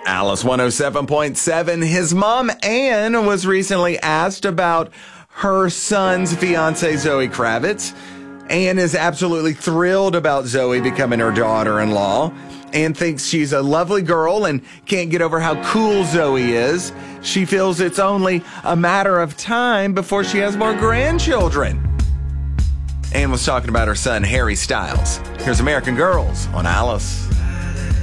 Alice 107.7. His mom, Anne, was recently asked about her son's fiancée, Zoe Kravitz. Anne is absolutely thrilled about Zoe becoming her daughter-in-law. Anne thinks she's a lovely girl and can't get over how cool Zoe is. She feels it's only a matter of time before she has more grandchildren. Anne was talking about her son, Harry Styles. Here's American Girls on Alice.